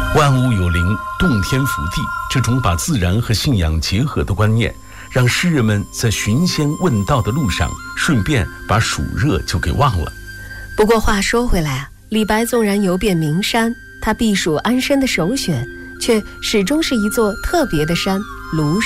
万物有灵，洞天福地，这种把自然和信仰结合的观念，让诗人们在寻仙问道的路上，顺便把暑热就给忘了。 不过话说回来啊，李白纵然游遍名山，他避暑安身的首选却始终是一座特别的山——庐